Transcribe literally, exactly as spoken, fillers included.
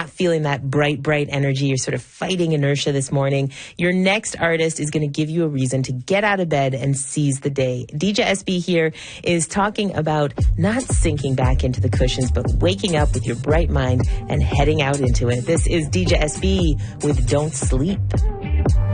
not feeling that bright, bright energy, you're sort of fighting inertia this morning, your next artist is going to give you a reason to get out of bed and seize the day. D J S B here is talking about not sinking back into the cushions, but waking up with your bright mind and heading out into it. This is D J S B with Don't Sleep.